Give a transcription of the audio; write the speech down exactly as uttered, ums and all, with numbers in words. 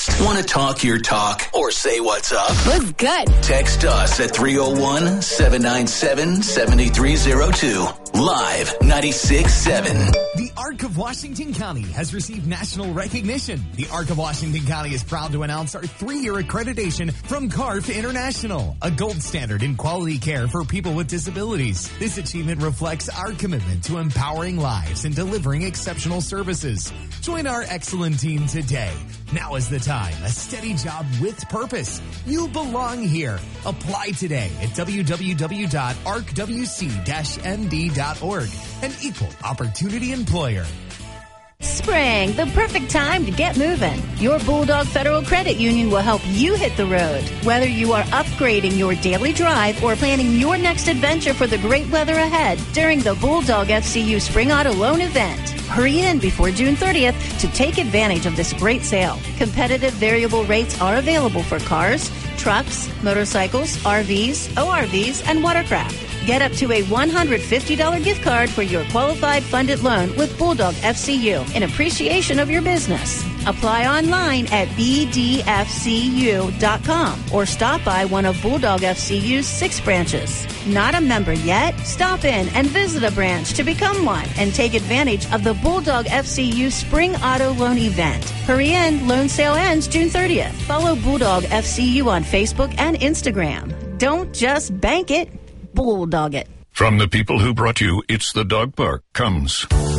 breakfast. Want to talk your talk or say what's up? What's good? Text us at three oh one, seven nine seven, seven three oh two. Live ninety-six point seven. The Arc of Washington County has received national recognition. The Arc of Washington County is proud to announce our three-year accreditation from C A R F International, a gold standard in quality care for people with disabilities. This achievement reflects our commitment to empowering lives and delivering exceptional services. Join our excellent team today. Now is the time. A steady job with purpose. You belong here. Apply today at w w w dot arc w c dash m d dot org. An equal opportunity employer. Spring, the perfect time to get moving. Your Bulldog Federal Credit Union will help you hit the road. Whether you are upgrading your daily drive or planning your next adventure for the great weather ahead during the Bulldog F C U Spring Auto Loan event. Hurry in before June thirtieth to take advantage of this great sale. Competitive variable rates are available for cars, trucks, motorcycles, R Vs, O R Vs, and watercraft. Get up to a one hundred fifty dollars gift card for your qualified funded loan with Bulldog F C U in appreciation of your business. Apply online at b d f c u dot com or stop by one of Bulldog F C U's six branches. Not a member yet? Stop in and visit a branch to become one and take advantage of the Bulldog F C U Spring Auto Loan event. Hurry in, loan sale ends June thirtieth. Follow Bulldog F C U on Facebook and Instagram. Don't just bank it, Bulldog it. From the people who brought you It's the Dog Park comes